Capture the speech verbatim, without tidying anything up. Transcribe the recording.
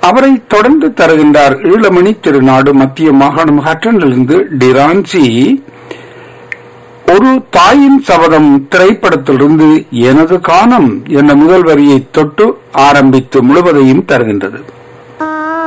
அவரை தொடர்ந்து தருகின்றார் ஈழமணி திருநாடு மத்திய மாகாணம் ஹட்டனிலிருந்து டிரான்சி. ஒரு தாயின் சபதம் திரைப்படத்திலிருந்து எனது கானம் என்ற முதல் வரியை தொட்டு ஆரம்பித்து முழுவதையும் தருகின்றது.